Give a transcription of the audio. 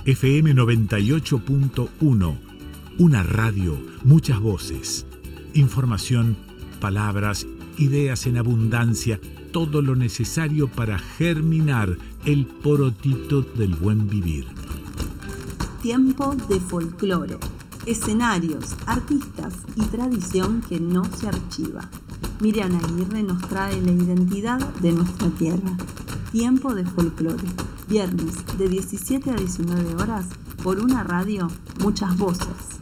FM 98.1. Una radio, muchas voces. Información, palabras, ideas en abundancia, todo lo necesario para germinar el porotito del buen vivir. Tiempo de folclore, escenarios, artistas y tradición que no se archiva. Miriam Aguirre nos trae la identidad de nuestra tierra. Tiempo de folclore, viernes de 17 a 19 horas por una radio, muchas voces.